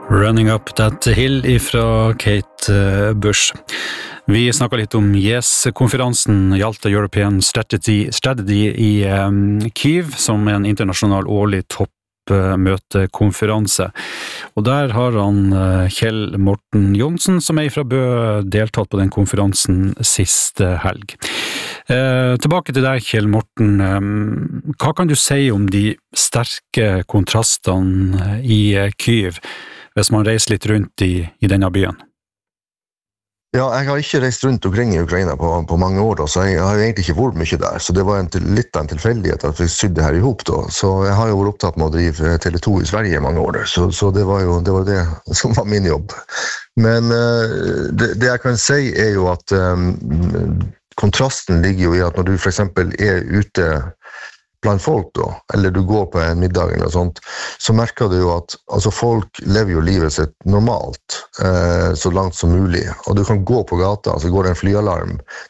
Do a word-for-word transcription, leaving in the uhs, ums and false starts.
Running Up That Hill ifra Kate Bush. Vi snakket litt om YES-konferansen, Yalta European Strategy, Strategy i um, Kyiv, som er en internasjonal årlig toppmøtekonferanse. Og der har han uh, Kjell Morten Johnsen, som er fra Bø, deltatt på den konferansen siste helg. Eh, tilbake til deg, Kjell Morten. Um, hva kan du si om de sterke kontrastene i uh, Kyiv, hvis man reiser litt rundt i, i denne byen? Ja, jeg har ikke reist rundt omkring i Ukraina på, på mange år, da, så jeg har egentlig ikke vært mye der. Så det var en, litt av en tilfeldighet at vi sydde her ihop. Da. Så jeg har jo vært opptatt med å drive Tele to i Sverige i mange år, så, så det var jo det, var det som var min jobb. Men uh, det, det jeg kan si er jo at um, kontrasten ligger jo i at når du for eksempel er ute blant folk da, eller du går på en middag eller sånt, så merker du jo at altså, folk lever jo livet sitt normalt, eh, så langt som mulig. Og du kan gå på gata, så går det en flyalarm.